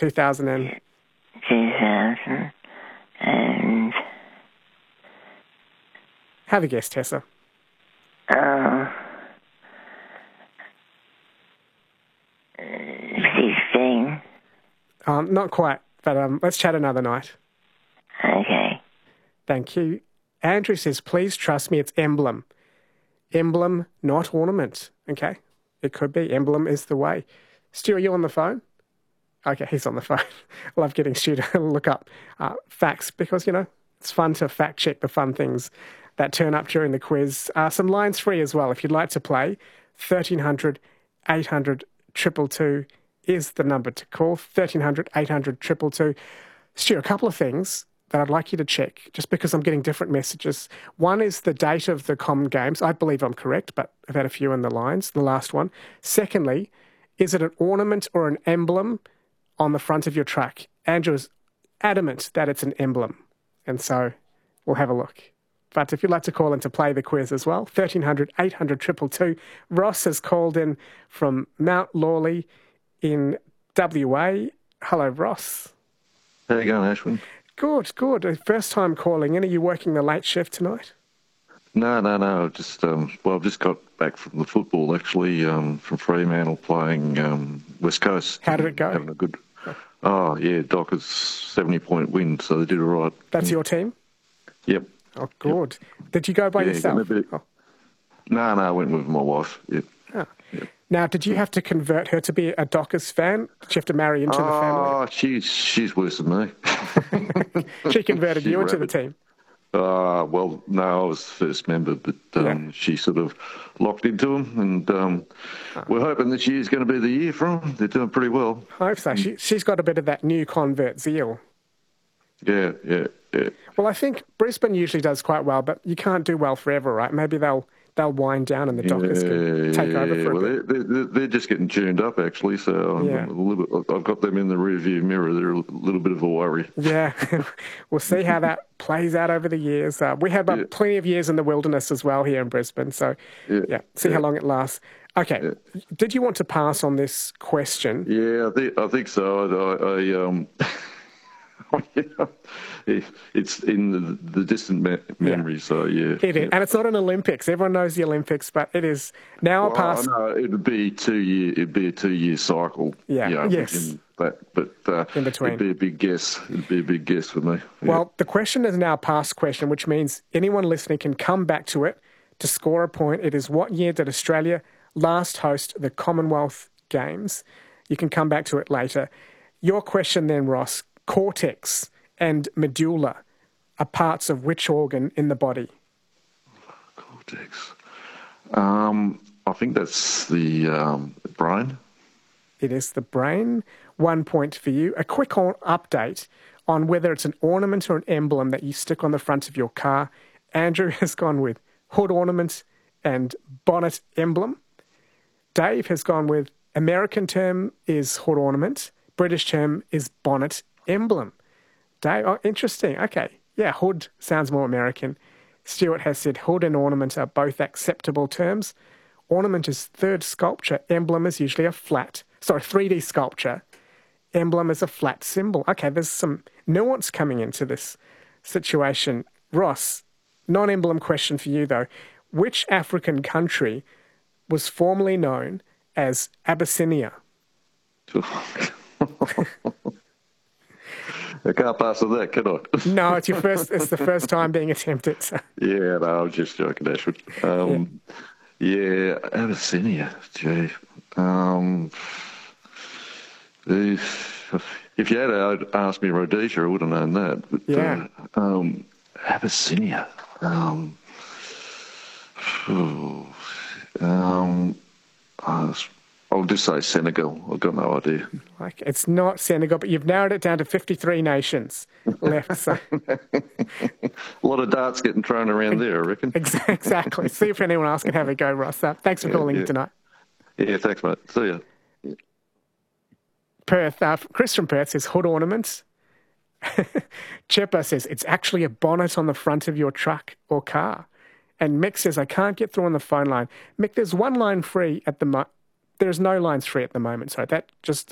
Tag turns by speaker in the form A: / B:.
A: 2000 and...
B: 2000 and...
A: Have a guess, Tessa.
B: 16.
A: Not quite, but let's chat another night.
B: Okay.
A: Thank you. Andrew says, please trust me, it's emblem. Emblem, not ornament. Okay, it could be. Emblem is the way. Stu, are you on the phone? Okay, he's on the phone. I love getting Stu to look up facts because, you know, it's fun to fact check the fun things that turn up during the quiz. Some lines free as well. If you'd like to play, 1300 800 222 is the number to call. 1300 800 222. Stu, a couple of things that I'd like you to check, just because I'm getting different messages. One is the date of the Common Games. I believe I'm correct, but I've had a few in the lines, the last one. Secondly, is it an ornament or an emblem on the front of your truck? Andrew is adamant that it's an emblem, and so we'll have a look. But if you'd like to call in to play the quiz as well, 1300 800 222. Ross has called in from Mount Lawley in WA. Hello, Ross.
C: How you going, Ashwin?
A: Good, good. First time calling in. Are you working the late shift tonight?
C: No. Just I've just got back from the football actually, from Fremantle playing West Coast.
A: How did it go?
C: Having a good. Oh yeah, Dockers 70-point win, so they did all right.
A: That's your team?
C: Yep.
A: Oh, good. Yep. Did you go by yourself?
C: No, I went with my wife. Yep.
A: Oh. Yep. Now, did you have to convert her to be a Dockers fan? Did you have to marry into the family?
C: Oh, she's worse than me.
A: She converted you into the team?
C: Well, no, I was the first member, but she sort of locked into them, and we're hoping this year's going to be the year for them. They're doing pretty well.
A: I hope so. She's got a bit of that new convert zeal.
C: Yeah.
A: Well, I think Brisbane usually does quite well, but you can't do well forever, right? Maybe they'll wind down and the Dockers can take over for a bit.
C: They're just getting tuned up, actually, so I've got them in the rearview mirror. They're a little bit of a worry.
A: Yeah, we'll see how that plays out over the years. We had plenty of years in the wilderness as well here in Brisbane, so see how long it lasts. Okay, did you want to pass on this question?
C: Yeah, I think so. It's in the distant memory, so yeah.
A: It is, and it's not an Olympics. Everyone knows the Olympics, but it is now a past.
C: No, it'd be a 2-year cycle.
A: Yeah,
C: you know,
A: yes.
C: But
A: in between,
C: it'd be a big guess. It'd be a big guess for me. Yeah.
A: Well, the question is now a past question, which means anyone listening can come back to it to score a point. It is, what year did Australia last host the Commonwealth Games? You can come back to it later. Your question then, Ross. Cortex and medulla are parts of which organ in the body?
C: Cortex. I think that's the brain.
A: It is the brain. 1 point for you. A quick update on whether it's an ornament or an emblem that you stick on the front of your car. Andrew has gone with hood ornament and bonnet emblem. Dave has gone with American term is hood ornament. British term is bonnet emblem. Dave, interesting. Okay. Yeah, hood sounds more American. Stuart has said hood and ornament are both acceptable terms. Ornament is third sculpture. Emblem is usually 3D sculpture. Emblem is a flat symbol. Okay, there's some nuance coming into this situation. Ross, non-emblem question for you though. Which African country was formerly known as Abyssinia?
C: I can't pass on that, can I?
A: No, it's the first time being attempted. So.
C: Yeah, no, I was just joking, Ashford. Abyssinia. Gee. If you had asked me Rhodesia, I would have known that. But, Abyssinia. I'll just say Senegal. I've got no idea.
A: It's not Senegal, but you've narrowed it down to 53 nations left. So.
C: A lot of darts getting thrown around there, I reckon.
A: Exactly. See if anyone else can have a go, Ross. Thanks for calling in tonight.
C: Yeah, thanks, mate. See ya.
A: Perth. Chris from Perth says hood ornaments. Chipper says it's actually a bonnet on the front of your truck or car. And Mick says, I can't get through on the phone line. Mick, there's one line free at the moment. There's no lines free at the moment, so that just